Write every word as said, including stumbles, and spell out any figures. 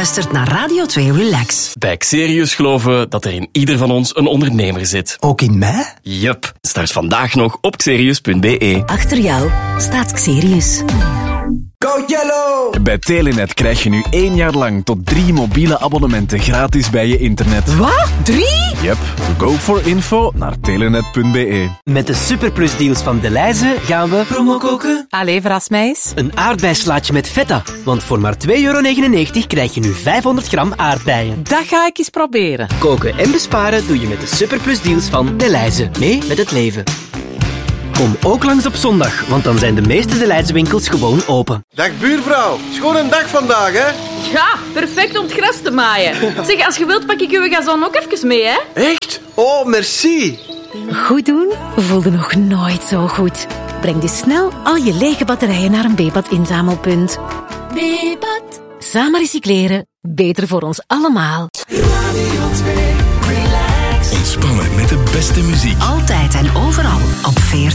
luistert naar Radio twee Relax. Bij Xerius geloven we dat er in ieder van ons een ondernemer zit. Ook in mij? Yup. Start vandaag nog op xerius punt be. Achter jou staat Xerius. Go Yellow! Bij Telenet krijg je nu één jaar lang tot drie mobiele abonnementen gratis bij je internet. Wat? Drie? Yep. Go for info naar telenet punt be. Met de superplusdeals van Delhaize gaan we promo koken. Allee, verras mij eens. Een aardbeislaatje met feta. Want voor maar twee euro negenennegentig krijg je nu vijfhonderd gram aardbeien. Dat ga ik eens proberen. Koken en besparen doe je met de superplusdeals van Delhaize. Mee met het leven. Kom ook langs op zondag, want dan zijn de meeste Delhaize winkels gewoon open. Dag buurvrouw, schoon een dag vandaag, hè? Ja, perfect om het gras te maaien. Zeg, als je wilt pak ik uw gazon ook even mee, hè? Echt? Oh, merci. Goed doen voelde nog nooit zo goed. Breng dus snel al je lege batterijen naar een Bepat inzamelpunt. Bepat. Samen recycleren, beter voor ons allemaal. Ontspannen met de beste muziek. Altijd en overal op veertig.